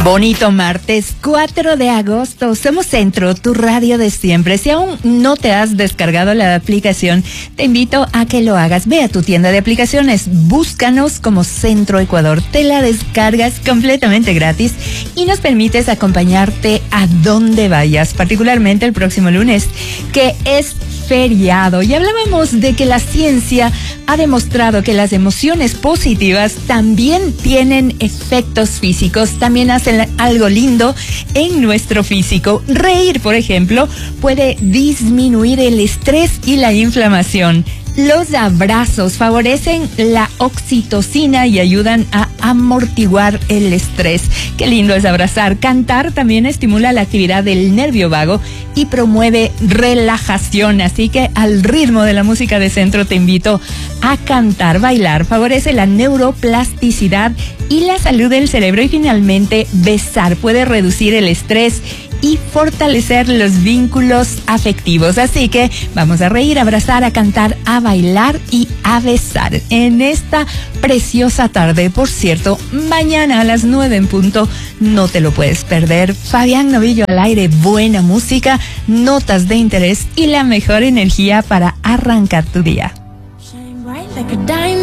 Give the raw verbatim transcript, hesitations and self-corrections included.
Bonito martes cuatro de agosto, somos Centro, tu radio de siempre. Si aún no te has descargado la aplicación, te invito a que lo hagas. Ve a tu tienda de aplicaciones, búscanos como Centro Ecuador, te la descargas completamente gratis y nos permites acompañarte a donde vayas, particularmente el próximo lunes, que es feriado. Y hablábamos de que la ciencia ha demostrado que las emociones positivas también tienen efectos físicos, también hacen algo lindo en nuestro físico. Reír, por ejemplo, puede disminuir el estrés y la inflamación. Los abrazos favorecen la oxitocina y ayudan a amortiguar el estrés. Qué lindo es abrazar. Cantar también estimula la actividad del nervio vago y promueve relajación. Así que al ritmo de la música de Centro te invito a cantar. Bailar favorece la neuroplasticidad y la salud del cerebro. Y finalmente, besar puede reducir el estrés y fortalecer los vínculos afectivos. Así que vamos a reír, a abrazar, a cantar, a bailar y a besar en esta preciosa tarde. Por cierto, mañana a las nueve en punto, no te lo puedes perder. Fabián Novillo al aire, buena música, notas de interés y la mejor energía para arrancar tu día. Shine bright like a diamond.